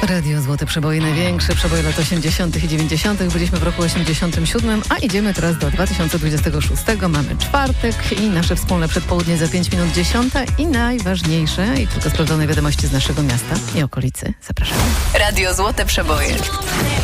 Radio Złote Przeboje, największe przeboje lat 80. i 90. Byliśmy w roku 87, a idziemy teraz do 2026. Mamy czwartek i nasze wspólne przedpołudnie za 5 minut 10 i najważniejsze i tylko sprawdzone wiadomości z naszego miasta i okolicy. Zapraszamy. Radio Złote Przeboje.